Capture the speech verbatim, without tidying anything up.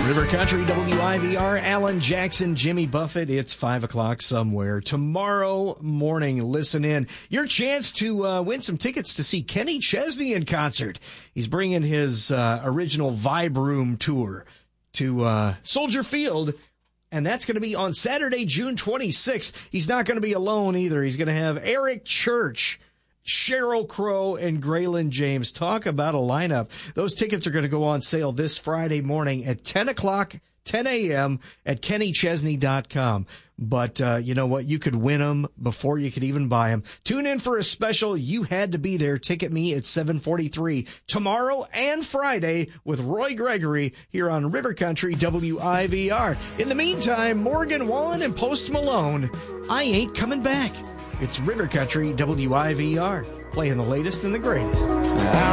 River Country, W I V R, Alan Jackson, Jimmy Buffett. It's five o'clock somewhere. Tomorrow morning, listen in. Your chance to uh, win some tickets to see Kenny Chesney in concert. He's bringing his uh, original Vibe Room tour to uh, Soldier Field, and that's going to be on Saturday, June twenty-sixth. He's not going to be alone either. He's going to have Eric Church, Sheryl Crow, and Graylin James. Talk about a lineup. Those tickets are going to go on sale this Friday morning at ten o'clock, ten a.m. at kenny chesney dot com. But uh, you know what? You could win them before you could even buy them. Tune in for a special You Had to Be There. Ticket Me at seven forty-three tomorrow and Friday with Roy Gregory here on River Country W I V R. In the meantime, Morgan Wallen and Post Malone, I Ain't Coming Back. It's River Country W I V R, playing the latest and the greatest.